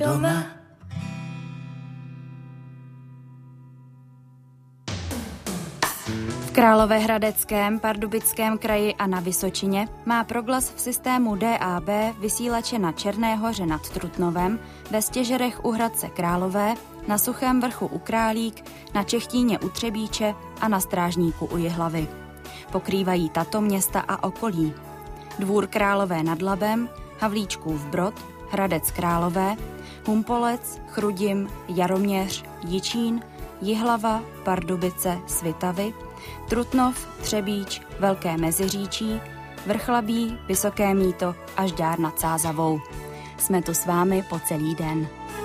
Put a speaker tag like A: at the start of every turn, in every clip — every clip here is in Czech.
A: doma.
B: V Královéhradeckém, Pardubickém kraji a na Vysočině má proglas v systému DAB vysílače na Černé Hoře nad Trutnovem, ve Stěžerech u Hradce Králové, na Suchém vrchu u Králík, na Čechtíně u Třebíče a na Strážníku u Jihlavy. Pokrývají tato města a okolí: Dvůr Králové nad Labem, Havlíčkův Brod, Hradec Králové, Humpolec, Chrudim, Jaroměř, Jičín, Jihlava, Pardubice, Svitavy, Trutnov, Třebíč, Velké Meziříčí, Vrchlabí, Vysoké Mýto a Žďár nad Sázavou. Jsme tu s vámi po celý den.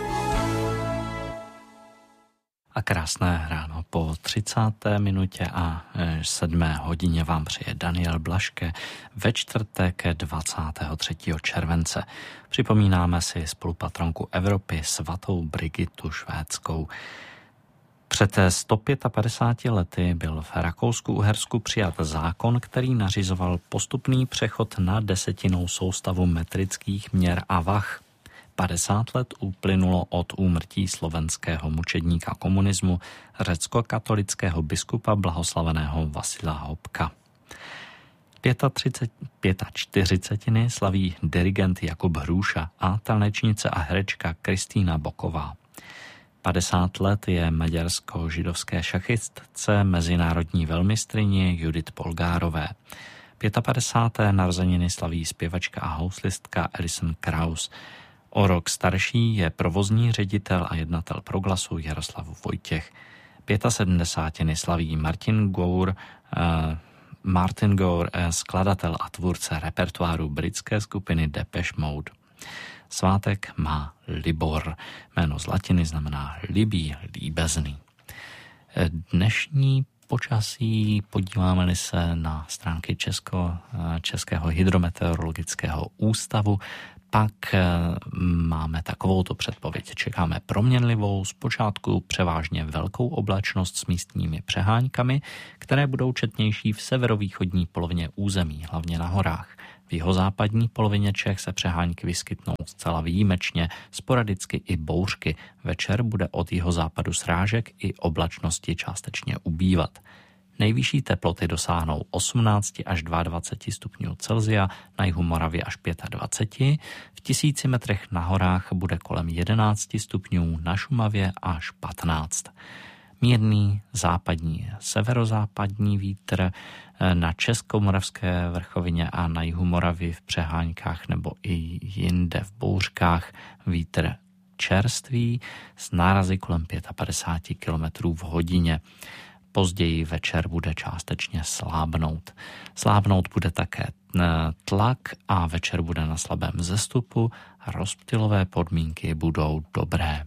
C: A krásné ráno po 30. minutě a 7. hodině vám přeje Daniel Blaške ve čtvrtek 23. července. Připomínáme si spolupatronku Evropy svatou Brigitu Švédskou. Před 155 lety byl v Rakousku-Uhersku přijat zákon, který nařizoval postupný přechod na desetinou soustavu metrických měr a vah. 50 let uplynulo od úmrtí slovenského mučedníka komunismu, řecko-katolického biskupa blahoslaveného Vasila Hopka. 45 slaví dirigent Jakub Hrůša a tanečnice a herečka Kristýna Boková. 50 let je maďarsko-židovské šachistce mezinárodní velmistryni Judith Polgárové. 55. narozeniny slaví zpěvačka a houslistka Alison Krauss. O rok starší je provozní ředitel a jednatel proglasu Jaroslav Vojtěch. 75. slaví Martin Gore, skladatel a tvůrce repertoáru britské skupiny Depeche Mode. Svátek má Libor. Jméno z latiny znamená libý, líbezný. Dnešní počasí, podíváme-li se na stránky Českého hydrometeorologického ústavu, pak máme takovouto předpověď. Čekáme proměnlivou, zpočátku převážně velkou oblačnost s místními přeháňkami, které budou četnější v severovýchodní polovině území, hlavně na horách. V jihozápadní polovině Čech se přehánky vyskytnou zcela výjimečně, sporadicky i bouřky. Večer bude od jihozápadu srážek i oblačnosti částečně ubývat. Nejvyšší teploty dosáhnou 18 až 22 stupňů Celsia, na jihu Moravy až 25, v 1000 metrech na horách bude kolem 11 stupňů, na Šumavě až 15. Mírný západní severozápadní vítr na Českomoravské vrchovině a na jihu Moravy v přeháňkách nebo i jinde v bouřkách vítr čerstvý s nárazy kolem 55 km v hodině. Později večer bude částečně slábnout. Slábnout bude také tlak a večer bude na slabém vzestupu a rozptylové podmínky budou dobré.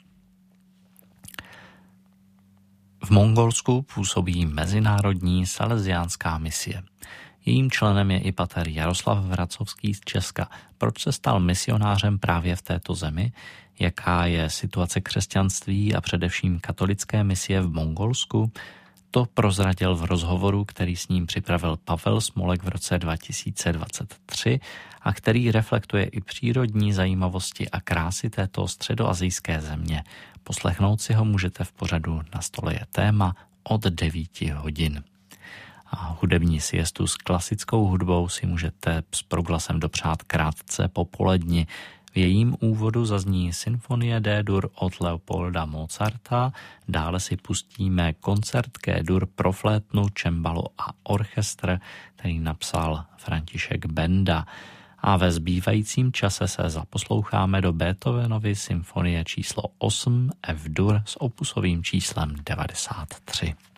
C: V Mongolsku působí Mezinárodní salesiánská misie. Jejím členem je i pater Jaroslav Vracovský z Česka. Proč se stal misionářem právě v této zemi? Jaká je situace křesťanství a především katolické misie v Mongolsku? To prozradil v rozhovoru, který s ním připravil Pavel Smolek v roce 2023 a který reflektuje i přírodní zajímavosti a krásy této středoasijské země. Poslechnout si ho můžete v pořadu Na stole je téma od 9 hodin. A hudební siestu s klasickou hudbou si můžete s proglasem dopřát krátce po poledni. V jejím úvodu zazní Symfonie D-dur od Leopolda Mozarta, dále si pustíme koncert G-dur pro flétnu, čembalo a orchestr, který napsal František Benda. A ve zbývajícím čase se zaposloucháme do Beethovenovy symfonie číslo 8 F-dur s opusovým číslem 93.